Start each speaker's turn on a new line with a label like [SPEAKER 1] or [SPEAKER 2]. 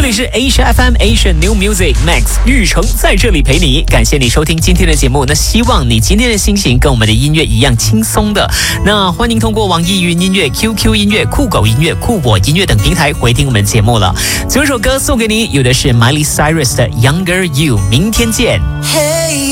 [SPEAKER 1] 里是 Asia FM Asian New Music Max 玉成在这里陪你，感谢你收听今天的节目。那希望你今天的心情跟我们的音乐一样轻松的。那欢迎通过网易云音乐、QQ 音乐、酷狗音乐、酷我音乐等平台回听我们的节目了。最后一首歌送给你，有的是 Miley Cyrus 的 Younger You， 明天见。